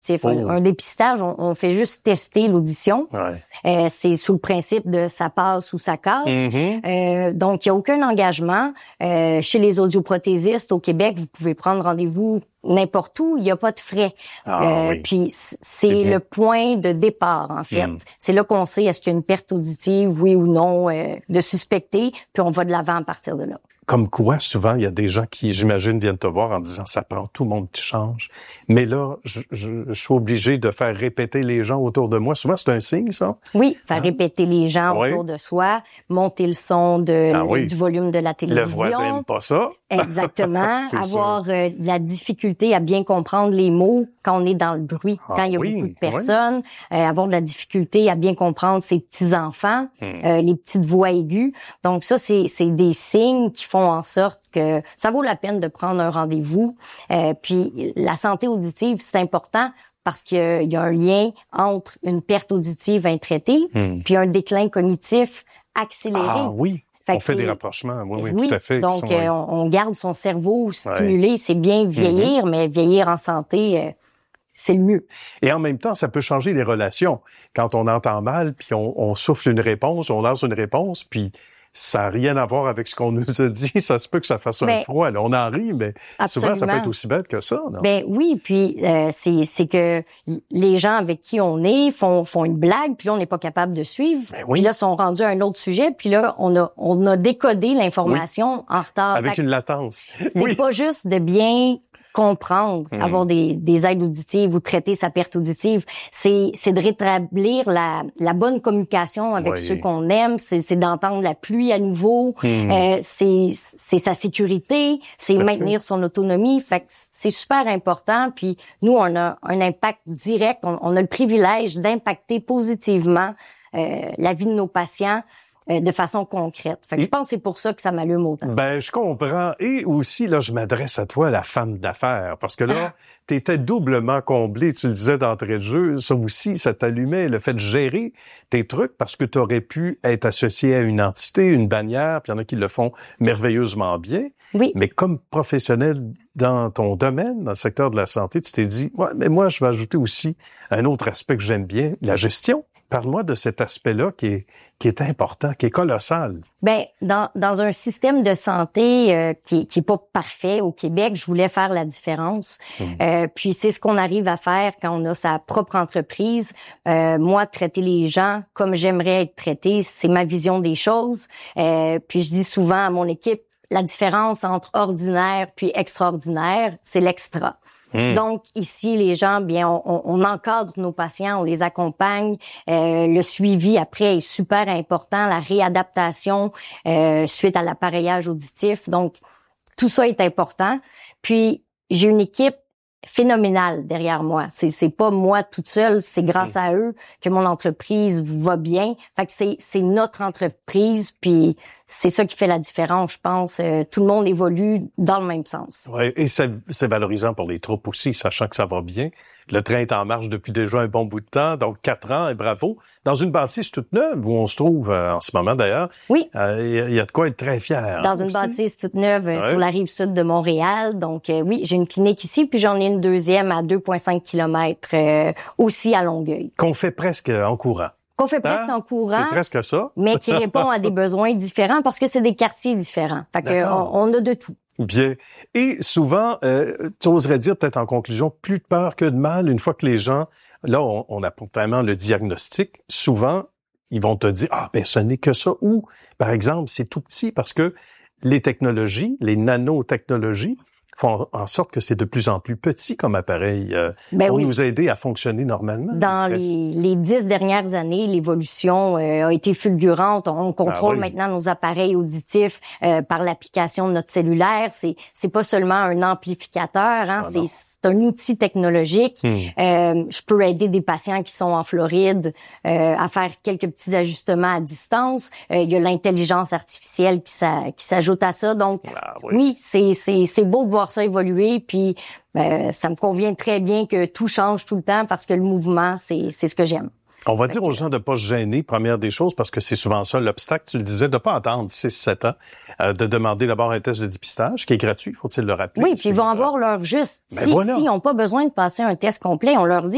Oh. Un dépistage, on fait juste tester l'audition. Ouais. C'est sous le principe de ça passe ou ça casse. Donc, il n'y a aucun engagement. Chez les audioprothésistes au Québec, vous pouvez prendre rendez-vous n'importe où, il n'y a pas de frais. Oui. Puis c'est le point de départ, en fait. C'est là qu'on sait est-ce qu'il y a une perte auditive, oui ou non, de suspecter, puis on va de l'avant à partir de là. Comme quoi, souvent, il y a des gens qui, j'imagine, viennent te voir en disant « ça prend tout le monde qui change ». Mais là, je suis obligé de faire répéter les gens autour de moi. Souvent, c'est un signe, ça? Oui, faire répéter les gens autour de soi, monter le son du volume de la télévision. Le voisin n'aime pas ça. Exactement. Avoir la difficulté à bien comprendre les mots quand on est dans le bruit, quand il y a beaucoup de personnes. Avoir de la difficulté à bien comprendre ses petits-enfants, les petites voix aiguës. Donc ça, c'est des signes qui font en sorte que ça vaut la peine de prendre un rendez-vous. Puis la santé auditive, c'est important parce qu'il y a un lien entre une perte auditive intraitée puis un déclin cognitif accéléré. Ah oui! On fait des rapprochements, oui, tout à fait. Donc, on garde son cerveau stimulé. C'est bien vieillir, mais vieillir en santé, c'est le mieux. Et en même temps, ça peut changer les relations. Quand on entend mal, puis on souffle une réponse, on lance une réponse, puis ça n'a rien à voir avec ce qu'on nous a dit. Ça se peut que ça fasse un froid. Là, on en rit, mais souvent, ça peut être aussi bête que ça, non? Ben oui, puis c'est que les gens avec qui on est font une blague, puis là, on n'est pas capable de suivre. Puis là, sont rendus à un autre sujet, puis là, on a décodé l'information en retard. Avec une latence. C'est pas juste de bien comprendre, avoir des aides auditives ou traiter sa perte auditive, c'est de rétablir la bonne communication avec ceux qu'on aime, c'est d'entendre la pluie à nouveau, c'est sa sécurité, c'est maintenir son autonomie. Fait que c'est super important. Puis nous, on a un impact direct, on a le privilège d'impacter positivement la vie de nos patients de façon concrète. Fait que je pense que c'est pour ça que ça m'allume autant. Ben, je comprends. Et aussi, là, je m'adresse à toi, la femme d'affaires, parce que là, t'étais doublement comblée, tu le disais d'entrée de jeu. Ça aussi, ça t'allumait, le fait de gérer tes trucs, parce que t'aurais pu être associé à une entité, une bannière, puis il y en a qui le font merveilleusement bien. Oui. Mais comme professionnel dans ton domaine, dans le secteur de la santé, tu t'es dit, ouais, mais moi, je vais ajouter aussi un autre aspect que j'aime bien, la gestion. Parle-moi de cet aspect-là qui est important, qui est colossal. Ben dans un système de santé qui est pas parfait au Québec, je voulais faire la différence. Puis c'est ce qu'on arrive à faire quand on a sa propre entreprise. Moi, traiter les gens comme j'aimerais être traité, c'est ma vision des choses. Puis je dis souvent à mon équipe, la différence entre ordinaire puis extraordinaire, c'est l'extra. Donc ici, les gens, bien, on encadre nos patients, on les accompagne. Le suivi après est super important, la réadaptation suite à l'appareillage auditif. Donc tout ça est important. Puis j'ai une équipe phénoménale derrière moi. C'est pas moi toute seule, c'est grâce à eux que mon entreprise va bien. Fait que c'est notre entreprise, puis c'est ça qui fait la différence, je pense. Tout le monde évolue dans le même sens. Oui, et c'est valorisant pour les troupes aussi, sachant que ça va bien. Le train est en marche depuis déjà un bon bout de temps, donc 4 ans, et bravo. Dans une bâtisse toute neuve, où on se trouve en ce moment d'ailleurs, oui, il y a de quoi être très fier. Dans une bâtisse toute neuve sur la rive sud de Montréal. Donc oui, j'ai une clinique ici, puis j'en ai une deuxième à 2,5 kilomètres aussi à Longueuil. Qu'on fait presque en courant. Qu'on fait presque en courant. C'est presque ça. Mais qui répond à des besoins différents parce que c'est des quartiers différents. Fait que on a de tout. Bien. Et souvent, tu oserais dire peut-être en conclusion, plus de peur que de mal, une fois que les gens, là, on apporte vraiment le diagnostic, souvent, ils vont te dire, ben ce n'est que ça. Ou, par exemple, c'est tout petit parce que les technologies, les nanotechnologies, font en sorte que c'est de plus en plus petit comme appareil pour nous aider à fonctionner normalement. Dans les 10 dernières années, l'évolution a été fulgurante. On contrôle maintenant nos appareils auditifs par l'application de notre cellulaire. C'est pas seulement un amplificateur, c'est un outil technologique. Je peux aider des patients qui sont en Floride à faire quelques petits ajustements à distance. Il y a l'intelligence artificielle qui s'ajoute à ça. Donc oui, c'est beau de voir ça évoluer, puis ça me convient très bien que tout change tout le temps parce que le mouvement, c'est ce que j'aime. On va dire aux gens de pas se gêner, première des choses, parce que c'est souvent ça l'obstacle, tu le disais, de pas attendre 6-7 ans, de demander d'abord un test de dépistage, qui est gratuit, faut-il le rappeler. Oui, puis ils vont avoir leur juste. S'ils n'ont pas besoin de passer un test complet, on leur dit